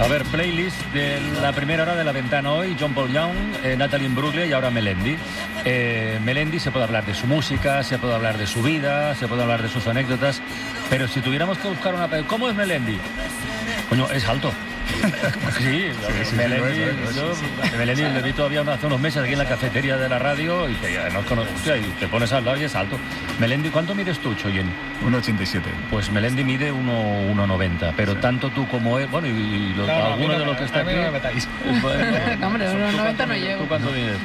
A ver, playlist de la primera hora de La Ventana hoy: John Paul Young, Natalie Imbruglia y ahora Melendi. Melendi, se puede hablar de su música, se puede hablar de su vida, se puede hablar de sus anécdotas, pero si tuviéramos que buscar una... ¿Cómo es Melendi? Coño, es alto. Sí, Melendi le vi todavía hace unos meses aquí en la cafetería de la radio y te pones al lado y es alto. Melendi, ¿cuánto mides tú, Choyen? 1,87. Pues Melendi mide 1,90, pero sí, tanto tú como él, bueno, alguno de los que está aquí... No me metáis. Hombre, 1,90 no llego. ¿Tú cuánto mides?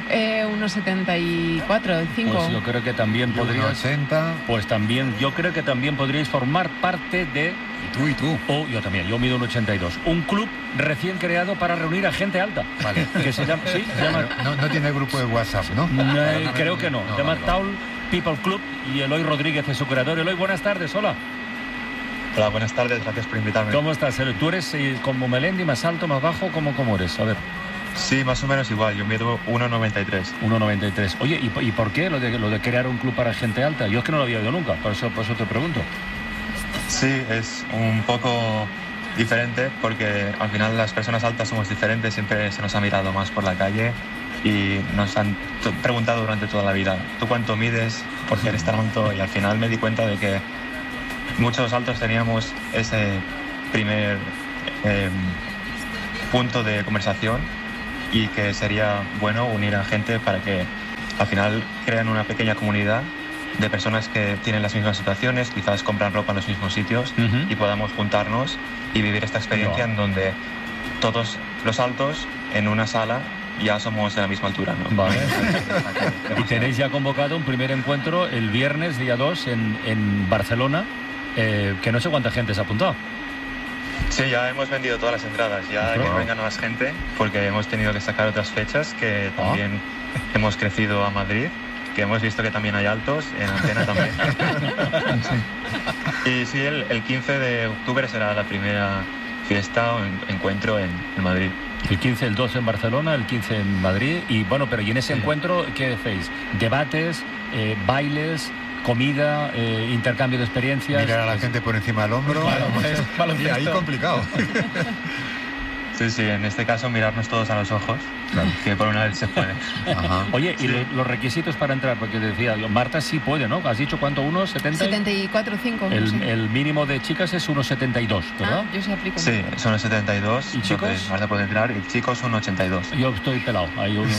1,74, 5. Pues yo creo que también podrías... 1,80. Pues también, yo creo que también podríais formar parte de... ¿Y tú? Yo también, yo mido 1,82. Un club recién creado para reunir a gente alta. Vale. Que se llama... ¿Sí? Se llama... No tiene grupo de WhatsApp, ¿no? Creo que no. Se llama Taul People Club y Eloy Rodríguez es su creador. Eloy, buenas tardes, hola. Hola, buenas tardes, gracias por invitarme. ¿Cómo estás, Eloy? ¿Tú eres como Melendi, más alto, más bajo? ¿Cómo eres? A ver. Sí, más o menos igual, yo mido 1,93. 1,93. Oye, ¿y por qué lo de crear un club para gente alta? Yo es que no lo había oído nunca, por eso te pregunto. Sí, es un poco diferente porque al final las personas altas somos diferentes, siempre se nos ha mirado más por la calle y nos han preguntado durante toda la vida, ¿tú cuánto mides? ¿Por qué eres tan alto? Y al final me di cuenta de que muchos altos teníamos ese primer punto de conversación y que sería bueno unir a gente para que al final crean una pequeña comunidad de personas que tienen las mismas situaciones, quizás compran ropa en los mismos sitios y podamos juntarnos y vivir esta experiencia en donde todos los altos en una sala ya somos de la misma altura, ¿no? Vale. Y tenéis ya convocado un primer encuentro el viernes, día 2, en Barcelona, que no sé cuánta gente se ha apuntado. Sí, ya hemos vendido todas las entradas, ya que no venga más gente, porque hemos tenido que sacar otras fechas, que también hemos crecido a Madrid, que hemos visto que también hay altos, en Antena también. Sí. Y sí, el 15 de octubre será la primera fiesta o encuentro en Madrid. El 15, el 2 en Barcelona, el 15 en Madrid. Y bueno, pero ¿y en ese encuentro qué hacéis? ¿Debates, bailes, comida, intercambio de experiencias? Mirar a la gente por encima del hombro. Y ahí complicado. Sí, en este caso mirarnos todos a los ojos, claro, que por una vez se puede. Ajá. Oye, sí. ¿Y los requisitos para entrar? Porque decía, Marta sí puede, ¿no? ¿Has dicho cuánto? ¿1,70? 74, 5. El mínimo de chicas es 1,72, ¿verdad? Yo sí aplico. Sí, son 1,72. ¿Y chicos? Marta puede entrar y chicos son 1,82. Yo estoy pelado, hay 1,82.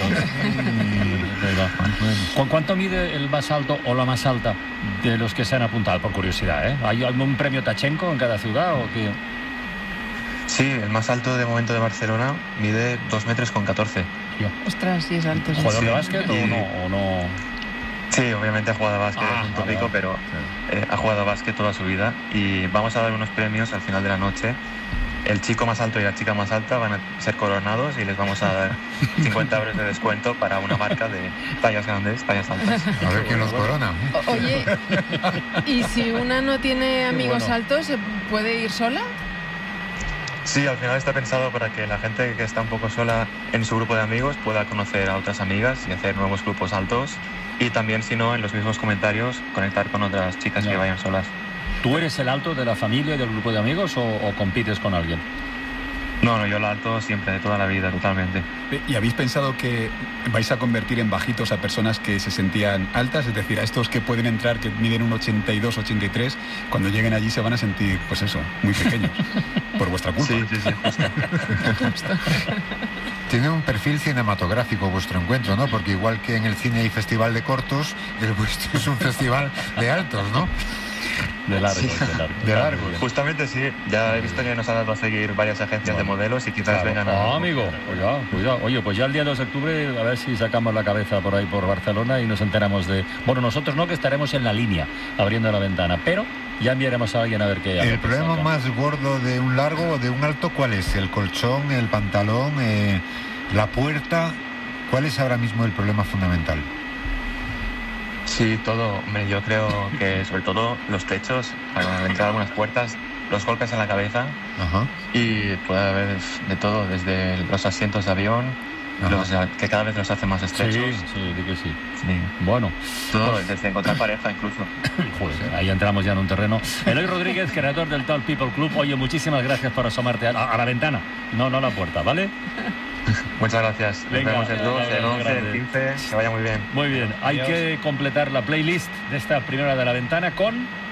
¿Con cuánto mide el más alto o la más alta de los que se han apuntado? Por curiosidad, ¿eh? ¿Hay un premio Tachenko en cada ciudad o qué? Sí, el más alto de momento de Barcelona mide 2,14 metros. Ostras, sí es alto. ¿Jugador de básquet o no? Sí, obviamente ha jugado a básquet, es un tópico, pero ha jugado a básquet toda su vida. Y vamos a dar unos premios al final de la noche. El chico más alto y la chica más alta van a ser coronados y les vamos a dar 50 euros de descuento para una marca de tallas grandes, tallas altas. A ver quién los corona. Oye, ¿y si una no tiene amigos altos, se puede ir sola? Sí, al final está pensado para que la gente que está un poco sola en su grupo de amigos pueda conocer a otras amigas y hacer nuevos grupos altos. Y también, si no, en los mismos comentarios, conectar con otras chicas que vayan solas. ¿Tú eres el alto de la familia y del grupo de amigos o compites con alguien? No, yo lo alto siempre, de toda la vida, totalmente. ¿Y habéis pensado que vais a convertir en bajitos a personas que se sentían altas? Es decir, a estos que pueden entrar, que miden 1,82, 83, cuando lleguen allí se van a sentir, pues eso, muy pequeños. Por vuestra culpa. Sí, justo. Tiene un perfil cinematográfico vuestro encuentro, ¿no? Porque igual que en el cine hay festival de cortos, el vuestro es un festival de altos, ¿no? De largos. Justamente sí, ya he visto que nos ha dado a seguir varias agencias de modelos y quizás vengan a... amigo, cuidado. Oye, pues ya el día 2 de octubre a ver si sacamos la cabeza por ahí por Barcelona y nos enteramos de... Bueno, nosotros no, que estaremos en la línea abriendo la ventana, pero ya enviaremos a alguien a ver qué... ¿El problema más gordo de un largo o de un alto cuál es? ¿El colchón, el pantalón, la puerta? ¿Cuál es ahora mismo el problema fundamental? Sí, todo. Hombre, yo creo que sobre todo los techos, para entrar a algunas puertas, los golpes en la cabeza. Ajá. Y puede haber de todo, desde los asientos de avión que cada vez los hace más estrechos. Sí, di que sí. Sí. Bueno. Todo, desde encontrar pareja incluso. Joder, ahí entramos ya en un terreno. Eloy Rodríguez, creador del Tall People Club. Oye, muchísimas gracias por asomarte a la ventana, no a la puerta, ¿vale? Muchas gracias. Nos vemos el 2, el 11, el 15. Que vaya muy bien. Muy bien. Hay que completar la playlist de esta primera de la ventana con